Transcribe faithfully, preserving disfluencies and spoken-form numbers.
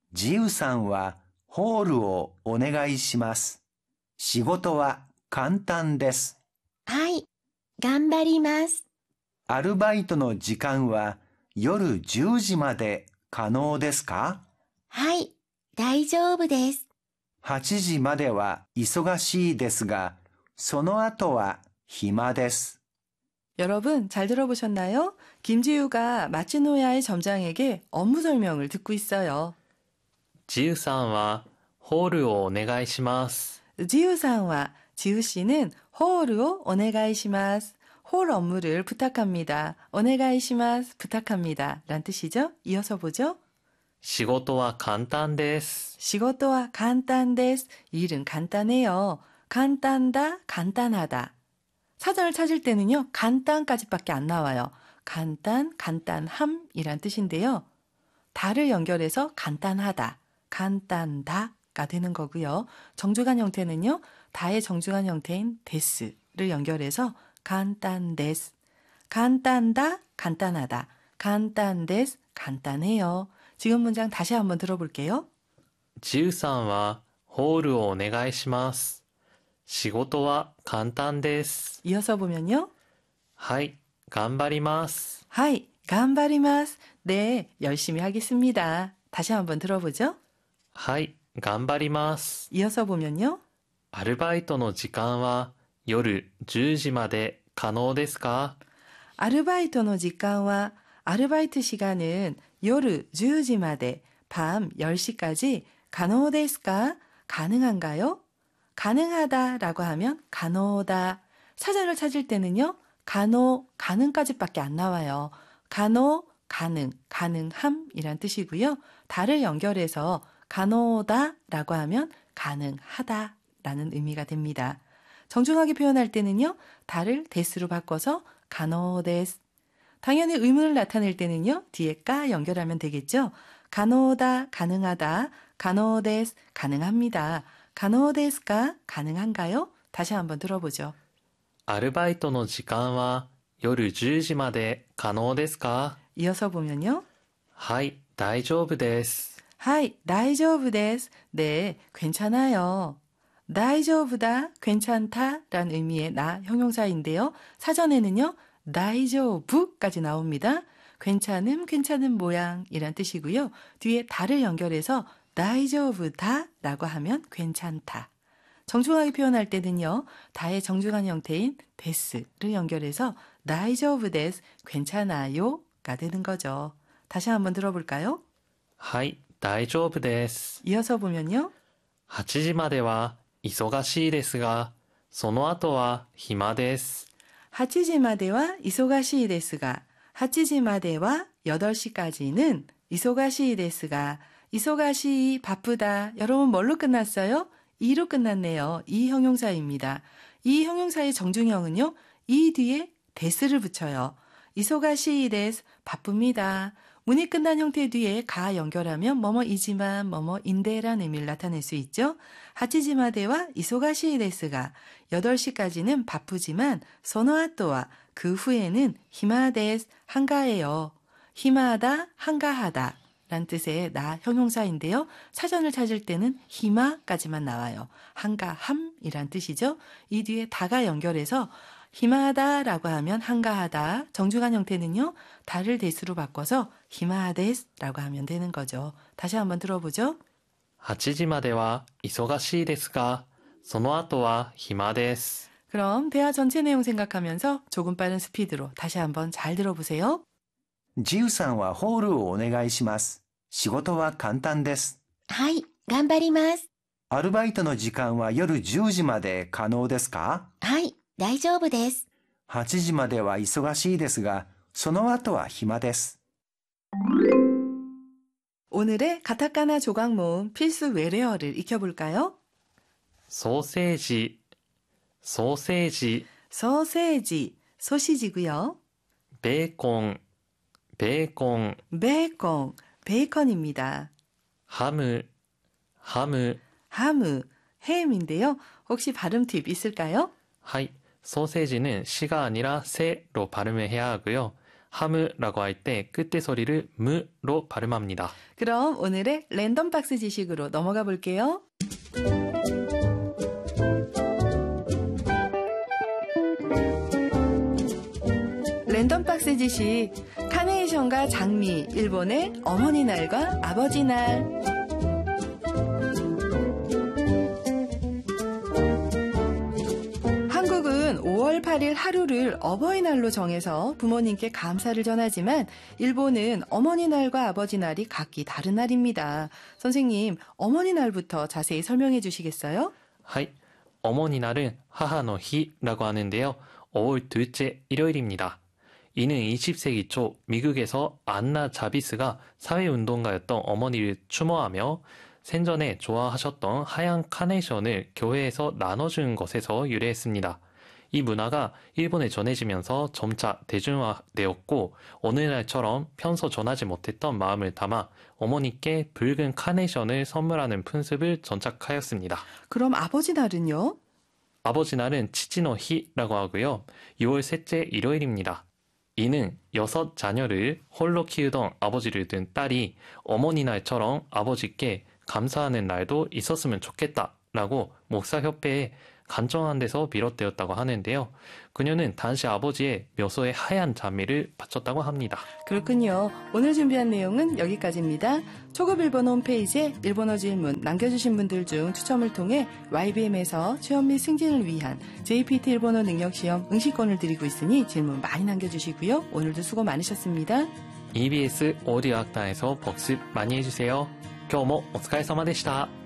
ジウさんはホールをお願いします。仕事は簡単です。 はい、頑張ります。 アルバイトの時間は夜じゅうじまで可能ですか？ はい、大丈夫です。 はちじまでは忙しいですが、その後は暇です。 여러분 잘 들어보셨나요? 김지우가 마츠노야의 점장에게 업무 설명을 듣고 있어요. ジウさんはホールをお願いします。 지우상와 지우씨는 호르오 오네가이시마스. 홀 업무를 부탁합니다. 오네가이시마스 부탁합니다. 란 뜻이죠. 이어서 보죠. 仕事は簡単です。 시고토와 간단데스. 일은 간단해요. 간단다, 간단하다. 사전을 찾을 때는요. 간단까지밖에 안 나와요. 간단, 간단함이란 뜻인데요. 다를 연결해서 간단하다, 간단다가 되는 거고요. 정주간 형태는요. 다의 정주간 형태인 데스를 연결해서 간단데스, 간단다, 간단하다, 간단데스, 간단해요. 지금 문장 다시 한번 들어볼게요. ジウさんはホールをお願いします。仕事は簡単です。 이어서 보면요. はい、頑張ります。 하이, 간바리마스. 네, 열심히 하겠습니다. 다시 한번 들어보죠. はい、頑張ります。 이어서 보면요. アルバイトの時間は夜じゅうじまで可能ですか？ 아르바이토의 시간은 아르바이트 시간은 요르じゅうじまで밤 열 시까지 가능데스까? 가능한가요? 가능하다라고 하면 가노다. 사전을 찾을 때는요. 가노, 가능까지밖에 안 나와요. 가노, 가능, 가능함이란 뜻이고요. 다를 연결해서 가노다라고 하면 가능하다라는 의미가 됩니다. 정중하게 표현할 때는요. 다를 데스로 바꿔서 가노데스. 당연히 의문을 나타낼 때는요. 뒤에 까 연결하면 되겠죠. 가노다, 가능하다, 가노데스, 가능합니다. 가노데스가 가능한가요? 다시 한번 들어보죠. アルバイトの時間は夜じゅうじまで可能ですか？ 이어서 보면요. はい、大丈夫です。 하이, 다이조브데스. 네, 괜찮아요. 다이조브다, 괜찮다 라는 의미의 나 형용사인데요. 사전에는요. 다이조브까지 나옵니다. 괜찮음, 괜찮은 모양이란 뜻이고요. 뒤에 다를 연결해서 다이조브다 라고 하면 괜찮다. 정중하게 표현할 때는요. 다의 정중한 형태인 데스를 연결해서 다이조브데스, 괜찮아요가 되는 거죠. 다시 한번 들어볼까요? はい、大丈夫です。 이어서 보면요. はちじまでは忙しいですが、その後は暇です。 はちじまでは忙しいですが、はちじまでは여덟 시까지는忙しいですが, 이소가시 바쁘다. 여러분 뭘로 끝났어요? 이로 끝났네요. 이 형용사입니다. 이 형용사의 정중형은요. 이 뒤에 데스를 붙여요. 이소가시 데스, 바쁩니다. 문이 끝난 형태 뒤에 가 연결하면 뭐뭐이지만 뭐뭐인데라는 의미를 나타낼 수 있죠. 하치지마데와 이소가시 데스가 여덟 시까지는 바쁘지만 소노아토와 그 후에는 히마 데스, 한가해요. 히마하다, 한가하다. 란 뜻의 나 형용사인데요. 사전을 찾을 때는 히마까지만 나와요. 한가함이란 뜻이죠. 이 뒤에 다가 연결해서 히마하다라고 하면 한가하다. 정중한 형태는요. 다를 데스로 바꿔서 히마데스라고 하면 되는 거죠. 다시 한번 들어보죠. はちじまでは忙しいですが、その後は暇です。 그럼 대화 전체 내용 생각하면서 조금 빠른 스피드로 다시 한번 잘 들어보세요. ジウさんはホールをお願いします。仕事は簡単です。 はい、頑張ります。 アルバイトの時間は夜じゅうじまで可能ですか？ はい、大丈夫です。 はちじまでは忙しいですが、その後は暇です。 오늘의 가타카나 조각 모음 필수 외래어를 익혀볼까요? ソーセージ、ソーセージ、 소세지, 소시지고요. ベーコン、ベーコン、 베이컨, 베이컨입니다. ハム、ハム。 하무, 햄인데요. 혹시 발음 팁 있을까요? はい、ソーセージ는 시가 아니라 세로 발음을 해야 하고요. 함이라고 할 때 끝의 소리를 무로 발음합니다. 그럼 오늘의 랜덤 박스 지식으로 넘어가 볼게요. 랜덤 박스 지식. 카네이션과 장미, 일본의 어머니 날과 아버지 날. 한국은 오월 팔일 하루를 어버이날로 정해서 부모님께 감사를 전하지만 일본은 어머니 날과 아버지 날이 각기 다른 날입니다. 선생님, 어머니 날부터 자세히 설명해 주시겠어요? はい。 어머니 날은 하하の日라고 하는데요. 오월 둘째 일요일입니다. 이는 이십 세기 초 미국에서 안나 자비스가 사회운동가였던 어머니를 추모하며 생전에 좋아하셨던 하얀 카네이션을 교회에서 나눠주는 것에서 유래했습니다. 이 문화가 일본에 전해지면서 점차 대중화되었고 오늘날처럼 평소 전하지 못했던 마음을 담아 어머니께 붉은 카네이션을 선물하는 풍습을 정착하였습니다. 그럼 아버지 날은요? 아버지 날은 치치노 히라고 하고요. 유월 셋째 일요일입니다. 이는 여섯 자녀를 홀로 키우던 아버지를 둔 딸이 어머니 날처럼 아버지께 감사하는 날도 있었으면 좋겠다라고 목사협회에 간청한 데서 비롯되었다고 하는데요. 그녀는 당시 아버지의 묘소에 하얀 장미를 바쳤다고 합니다. 그렇군요. 오늘 준비한 내용은 여기까지입니다. 초급 일본어 홈페이지에 일본어 질문 남겨주신 분들 중 추첨을 통해 와이비엠에서 취업 및 승진을 위한 제이피티 일본어 능력시험 응시권을 드리고 있으니 질문 많이 남겨주시고요. 오늘도 수고 많으셨습니다. 이비에스 오디오 학단에서 복습 많이 해주세요. 今日もお疲れ様でした。